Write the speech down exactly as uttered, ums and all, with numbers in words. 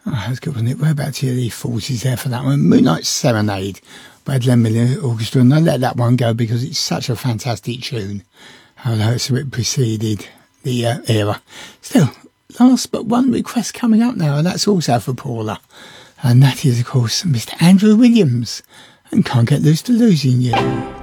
Oh, that's good, wasn't it? We're about to hear the forties there for that one. Moonlight Serenade by Glenn Miller Orchestra. And I let that one go because it's such a fantastic tune. Although it's a bit preceded the uh, era. Still, last but one request coming up now, and that's also for Paula. And that is, of course, Mister Andrew Williams. And Can't Get Loose to Losing You.